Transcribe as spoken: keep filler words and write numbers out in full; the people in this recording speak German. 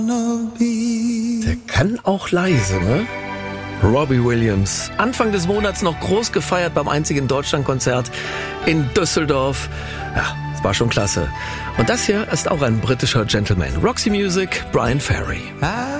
Der kann auch leise, ne? Robbie Williams. Anfang des Monats noch groß gefeiert beim einzigen Deutschlandkonzert in Düsseldorf. Ja, das war schon klasse. Und das hier ist auch ein britischer Gentleman. Roxy Music, Brian Ferry.